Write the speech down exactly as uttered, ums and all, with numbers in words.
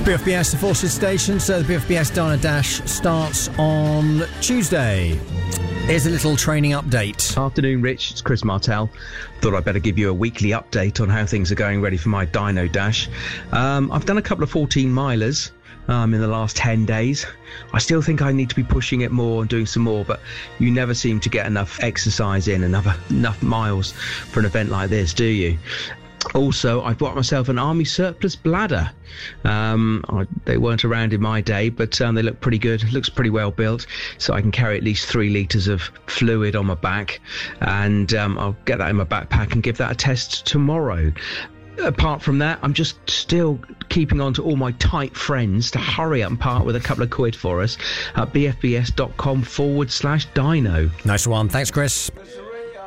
B F B S, the Forces Station. So the B F B S Diner Dash starts on Tuesday. Here's a little training update. Afternoon, Rich. It's Chris Martell. Thought I'd better give you a weekly update on how things are going ready for my Dino Dash. Um, I've done a couple of fourteen milers um, in the last ten days. I still think I need to be pushing it more and doing some more, but you never seem to get enough exercise in, enough, enough miles for an event like this, do you? Also, I bought myself an Army surplus bladder. Um, I, they weren't around in my day, but um, they look pretty good. It looks pretty well built, so I can carry at least three litres of fluid on my back, and um, I'll get that in my backpack and give that a test tomorrow. Apart from that, I'm just still keeping on to all my tight friends to hurry up and part with a couple of quid for us at bfbs.com forward slash dino. Nice one. Thanks, Chris.